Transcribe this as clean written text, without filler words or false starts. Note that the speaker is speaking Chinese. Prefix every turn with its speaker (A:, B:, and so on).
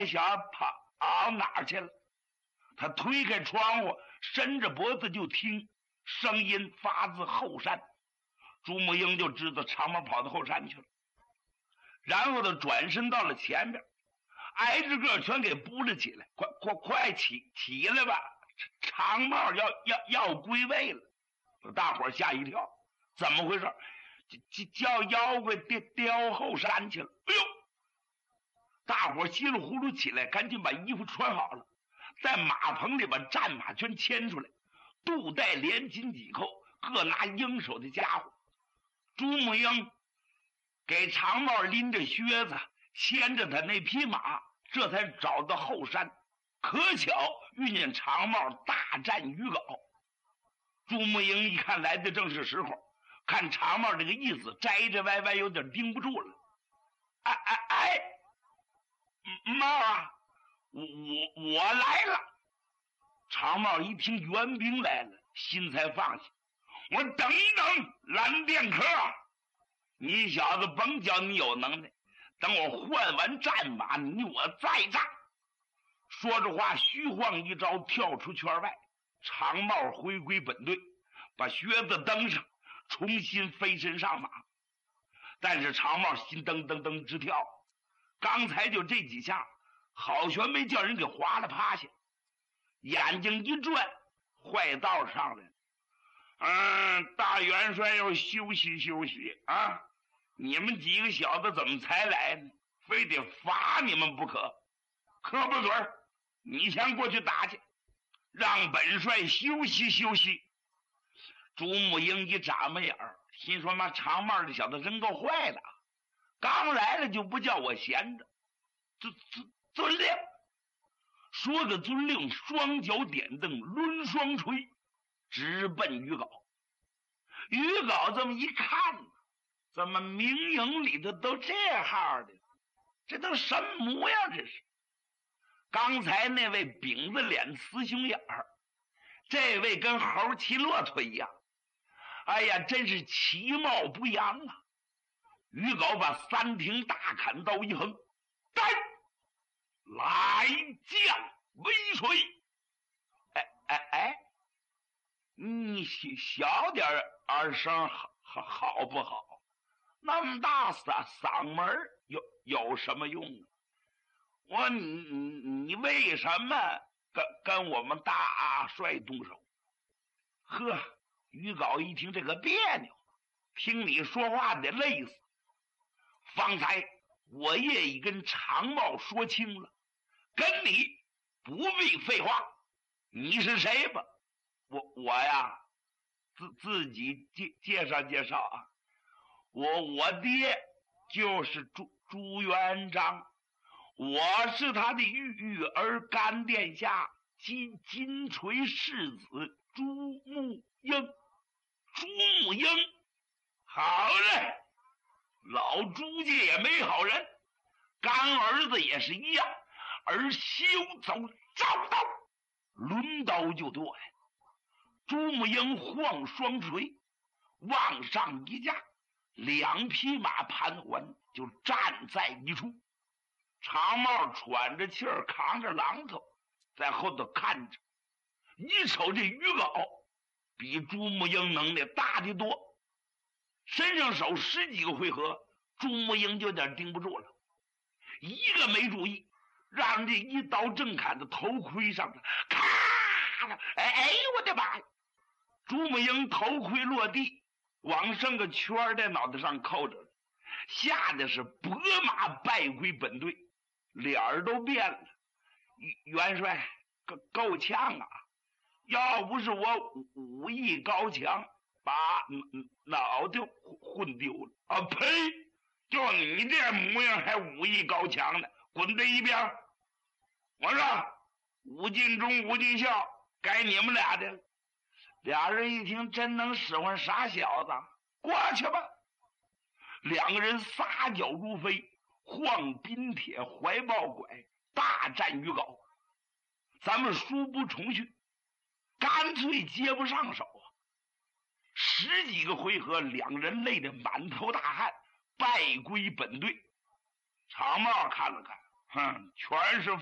A: 小子跑哪儿去了？他推开窗户，伸着脖子就听，声音发自后山。朱木英就知道长毛跑到后山去了，然后他转身到了前边，挨着个全给扑了起来。快起来吧，长毛要归位了。大伙吓一跳，怎么回事？叫妖怪掉后山去了。哎呦！大伙稀里糊涂起来，赶紧把衣服穿好了，在马棚里把战马全牵出来，肚带连紧几扣，各拿应手的家伙。朱木英给长帽拎着靴子，牵着他那匹马，这才找到后山。可巧遇见长帽大战于镐。朱木英一看来的正是时候，看长帽这个意思，摘着歪歪有点盯不住了。帽啊，我来了。长帽一听援兵来了，心才放下。我等一等，蓝钿客，你小子甭叫你有能耐，等我换完战马，你我再战。说着话，虚晃一招，跳出圈外。长帽回归本队，把靴子登上，重新飞身上马。但是长帽心噔噔噔直跳，刚才就这几下，好悬没叫人给划了趴下。眼睛一转，坏道上来了。大元帅要休息休息啊！你们几个小子怎么才来呢？非得罚你们不可。可不准，你先过去打去，让本帅休息休息。朱木英一眨巴眼儿，心说妈长帽这小子真够坏的，刚来了就不叫我闲着。遵令。说个遵令，双脚点蹬，抡双锤，直奔于镐。于镐这么一看，怎么明营里头都这号的？这都什么模样？这是刚才那位饼子脸雌雄眼儿，这位跟猴骑骆驼一样。哎呀，真是其貌不扬啊！于镐把三挺大砍刀一横，来将微锤！你小点声好不好？那么大嗓门有什么用啊？你为什么跟我们大帅动手？呵，于镐一听这个别扭，听你说话得累死。方才我也已跟长帽说清了，跟你不必废话。你是谁吧？我呀，自己介绍啊。我爹就是朱元璋，我是他的育儿干殿下金锤世子朱木英。朱木英，好嘞，老朱家也没好人，干儿子也是一样，而休走招刀，抡刀就剁呀。朱木英晃双锤，往上一架，两匹马盘桓，就站在一处。长帽喘着气儿，扛着榔头，在后头看着。一瞅这于镐比朱木英能耐大得多，身上手10几个回合，朱木英就有点盯不住了，一个没注意，让这一刀正砍到头盔上了，咔的！我的妈呀！朱木英头盔落地，往上个圈在脑袋上扣着，吓得是拨马败归本队，脸儿都变了。元帅够呛啊！要不是我武艺高强，把脑袋混丢了啊！呸！就你这模样还武艺高强呢，滚这一边！我说武进忠、武进孝，该你们俩的了。俩人一听，真能使唤傻小子，过去吧。两个人撒脚如飞，晃冰铁，怀抱拐，大战于镐。咱们书不重叙，干脆接不上手啊！10几个回合，两人累得满头大汗，败归本队。长帽看了看， 哼，全是